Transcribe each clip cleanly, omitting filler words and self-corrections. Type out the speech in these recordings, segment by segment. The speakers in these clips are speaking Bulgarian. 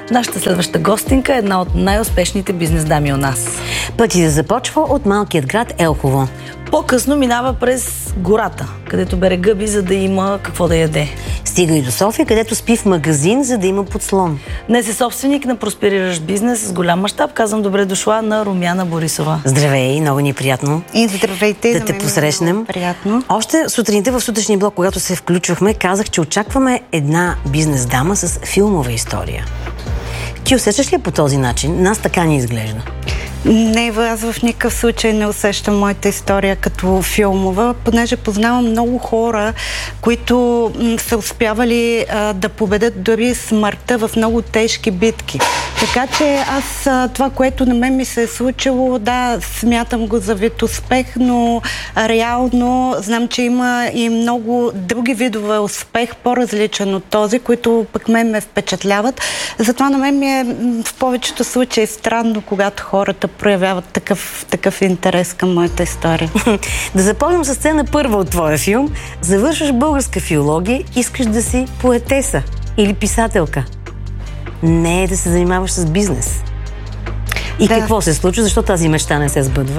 Нашата следваща гостинка е една от най-успешните бизнес дами у нас. Пътят да започва от малкият град Елхово. По-късно минава през гората, където бере гъби, за да има какво да яде. Стига и до София, където спи в магазин, за да има подслон. Днес е собственик на проспериращ бизнес с голям мащаб. Казвам добре дошла на Румяна Борисова. Здравей, много ни е приятно. И здравейте, да те посрещнем. Приятно. Още сутринта в сутрешния блок, когато се включвахме, казах, че очакваме една бизнес дама с филмова история. Ти усещаш ли по този начин? Нас така ни изглежда. Не, аз в никакъв случай не усещам моята история като филмова, понеже познавам много хора, които са успявали да победят дори смъртта в много тежки битки. Така че аз това, което на мен ми се е случило, да, смятам го за вид успех, но реално знам, че има и много други видове успех, по-различен от този, които пък мен ме впечатляват. Затова на мен ми е в повечето случаи странно, когато хората проявяват такъв интерес към моята история. Да запомним с сцена първа от твоя филм. Завършваш българска филология, искаш да си поетеса или писателка. Не е да се занимаваш с бизнес. И да. Какво се случва? Защо тази мечта не се сбъдва?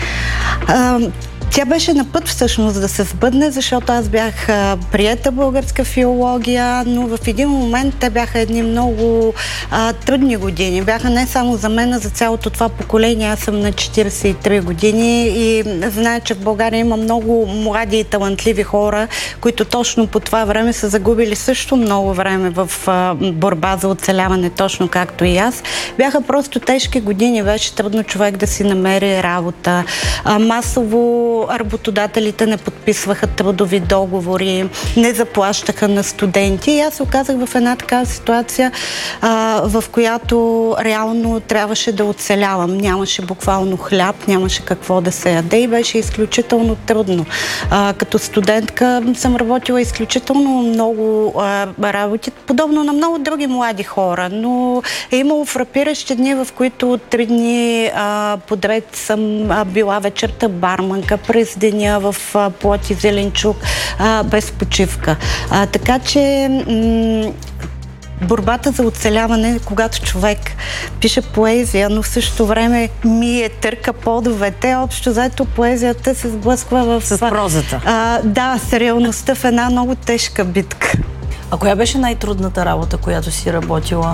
Тя беше на път всъщност да се сбъдне, защото аз бях приета българска филология, но в един момент те бяха едни много трудни години. Бяха не само за мен, а за цялото това поколение. Аз съм на 43 години и знае, че в България има много млади и талантливи хора, които точно по това време са загубили също много време в борба за оцеляване, точно както и аз. Бяха просто тежки години, беше трудно човек да си намери работа. Масово работодателите не подписваха трудови договори, не заплащаха на студенти. И аз се оказах в една такава ситуация, в която реално трябваше да оцелявам. Нямаше буквално хляб, нямаше какво да се яде и беше изключително трудно. Като студентка съм работила изключително много работи, подобно на много други млади хора, но е имало фрапиращи дни, в които 3 дни подред съм била вечерта барманка, през деня в плод и зеленчук, без почивка. Така че борбата за оцеляване, когато човек пише поезия, но в същото време мие, търка подовете, общо заето поезията се сблъсква с прозата. Да, с реалността в една много тежка битка. А коя беше най-трудната работа, която си работила?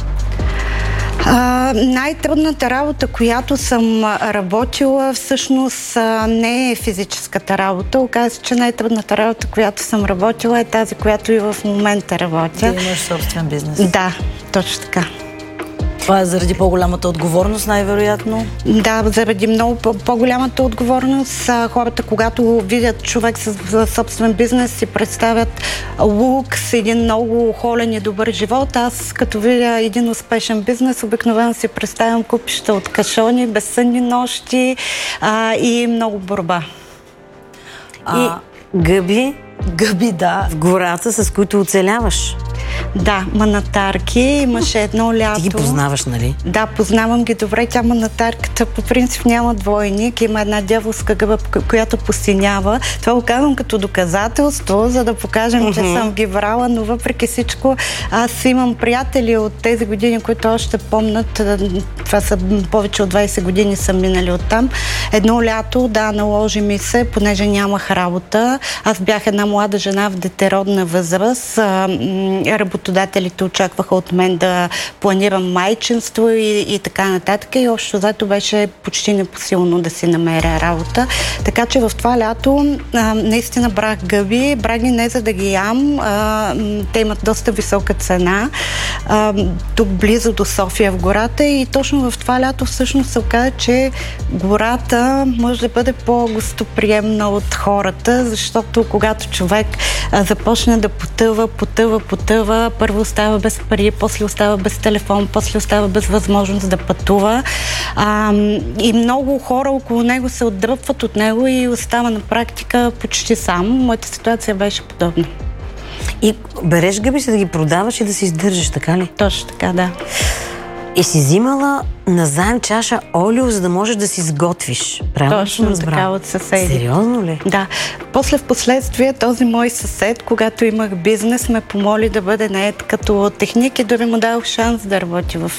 Най-трудната работа, която съм работила, всъщност не е физическата работа. Оказва се, че най-трудната работа, която съм работила, е тази, която и в момента работя. Ти имаш собствен бизнес. Да, точно така. Това е заради по-голямата отговорност, най-вероятно? Да, заради много по-голямата отговорност. Хората, когато видят човек с собствен бизнес, си представят лукс, един много холен и добър живот. Аз, като видя един успешен бизнес, обикновено си представям купища от кашони, безсънни нощи и много борба. И гъби? Гъби, да. В гората, с които оцеляваш. Да, манатарки. Имаше едно лято. Ти ги познаваш, нали? Да, познавам ги добре. Тя манатарката по принцип няма двойник. Има една дяволска гъба, която посинява. Това го казвам като доказателство, за да покажем, че съм ги брала, но въпреки всичко аз имам приятели от тези години, които още помнят. Това са повече от 20 години са минали оттам. Едно лято, да, наложи ми се, понеже нямах работа. Аз бях една млада жена в детеродна възраст. Работодателите очакваха от мен да планирам майчинство и така нататък. И общо зато беше почти непосилно да си намеря работа. Така че в това лято наистина брах гъби. Брах ги не за да ги ям. Те имат доста висока цена. Тук близо до София в гората и точно в това лято всъщност се оказа, че гората може да бъде по-гостоприемна от хората, защото когато човек започне да потъва, първо остава без пари, после остава без телефон, после остава без възможност да пътува. И много хора около него се отдръпват от него и остава на практика почти сам. Моята ситуация беше подобна. И береш гъби си да ги продаваш и да си издържаш, така ли? Точно така, да. И си взимала назаем чаша олио, за да можеш да си сготвиш. Правилно Точно така, от съседи. Сериозно ли? Да. После в последствие този мой съсед, когато имах бизнес, ме помоли да бъде нает като техник и дори му дал шанс да работи в